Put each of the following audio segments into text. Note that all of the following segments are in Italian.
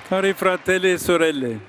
Cari fratelli e sorelle,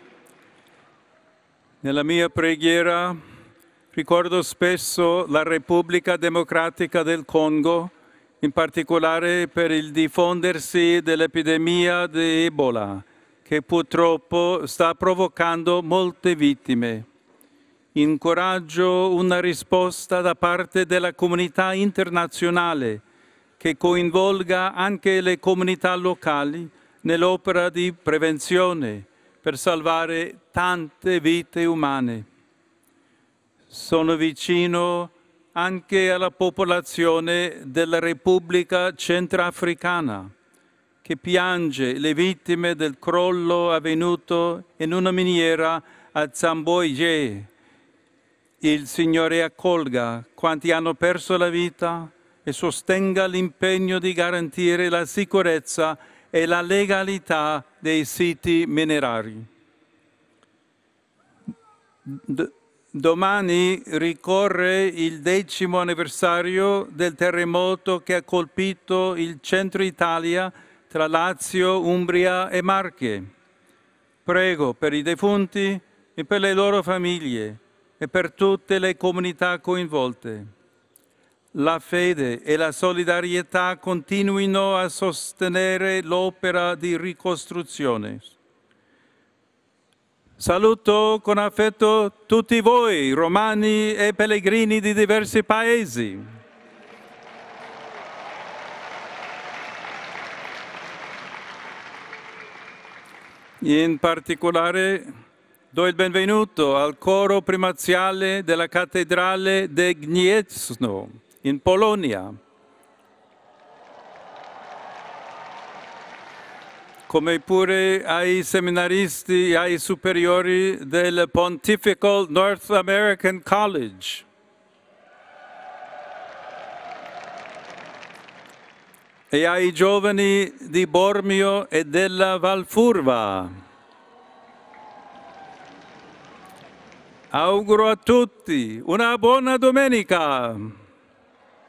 nella mia preghiera ricordo spesso la Repubblica Democratica del Congo, in particolare per il diffondersi dell'epidemia di Ebola, che purtroppo sta provocando molte vittime. Incoraggio una risposta da parte della comunità internazionale che coinvolga anche le comunità locali nell'opera di prevenzione per salvare tante vite umane. Sono vicino anche alla popolazione della Repubblica Centrafricana, che piange le vittime del crollo avvenuto in una miniera a Zamboije. Il Signore accolga quanti hanno perso la vita e sostenga l'impegno di garantire la sicurezza e la legalità dei siti minerari. Domani ricorre il 10° anniversario del terremoto che ha colpito il centro Italia tra Lazio, Umbria e Marche. Prego per i defunti e per le loro famiglie e per tutte le comunità coinvolte. La fede e la solidarietà continuino a sostenere l'opera di ricostruzione. Saluto con affetto tutti voi, romani e pellegrini di diversi paesi. In particolare do il benvenuto al coro primaziale della cattedrale di Gniezno, in Polonia. Come pure ai seminaristi e ai superiori del Pontifical North American College. E ai giovani di Bormio e della Valfurva. Auguro a tutti una buona domenica.